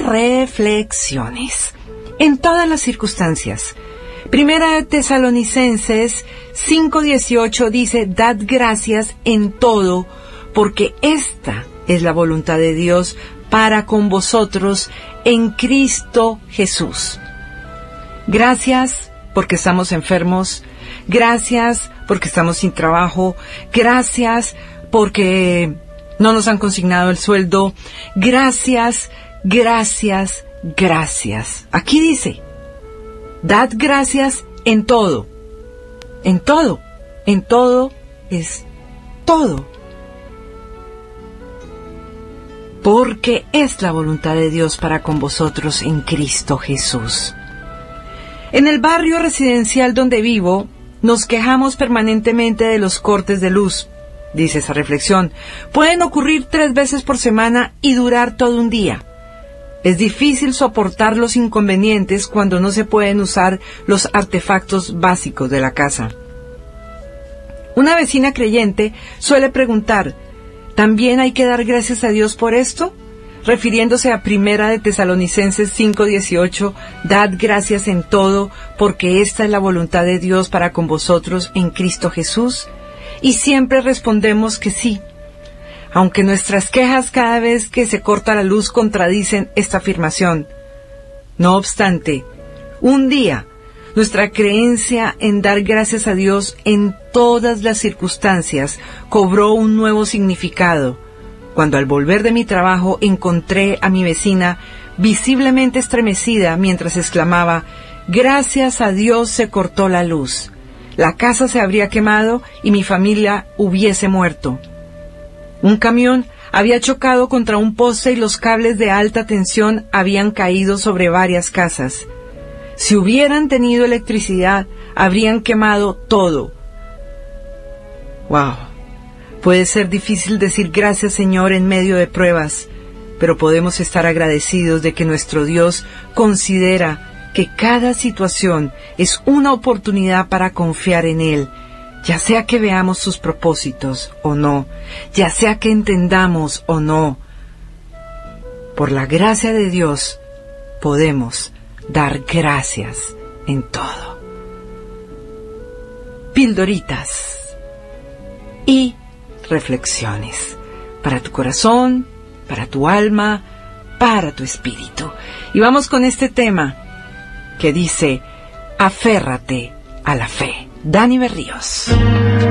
reflexiones. En todas las circunstancias. Primera de Tesalonicenses 5:18 dice, dad gracias en todo, porque esta es la voluntad de Dios para con vosotros en Cristo Jesús. Gracias porque estamos enfermos, gracias porque estamos sin trabajo, gracias porque no nos han consignado el sueldo, gracias, gracias, gracias. Aquí dice, dad gracias en todo, en todo es todo. Porque es la voluntad de Dios para con vosotros en Cristo Jesús. En el barrio residencial donde vivo, nos quejamos permanentemente de los cortes de luz, dice esa reflexión. Pueden ocurrir 3 veces por semana y durar todo un día. Es difícil soportar los inconvenientes cuando no se pueden usar los artefactos básicos de la casa. Una vecina creyente suele preguntar, ¿también hay que dar gracias a Dios por esto? Refiriéndose a Primera de Tesalonicenses 5:18, dad gracias en todo, porque esta es la voluntad de Dios para con vosotros en Cristo Jesús. Y siempre respondemos que sí, aunque nuestras quejas cada vez que se corta la luz contradicen esta afirmación. No obstante, un día, nuestra creencia en dar gracias a Dios en todas las circunstancias cobró un nuevo significado, cuando al volver de mi trabajo encontré a mi vecina visiblemente estremecida mientras exclamaba, «Gracias a Dios se cortó la luz. La casa se habría quemado y mi familia hubiese muerto». Un camión había chocado contra un poste y los cables de alta tensión habían caído sobre varias casas. Si hubieran tenido electricidad, habrían quemado todo. ¡Wow! Puede ser difícil decir gracias, Señor, en medio de pruebas, pero podemos estar agradecidos de que nuestro Dios considera que cada situación es una oportunidad para confiar en Él, ya sea que veamos sus propósitos o no, ya sea que entendamos o no. Por la gracia de Dios podemos dar gracias en todo. Pildoritas y reflexiones para tu corazón, para tu alma, para tu espíritu. Y vamos con este tema que dice, aférrate a la fe. Dani Berríos.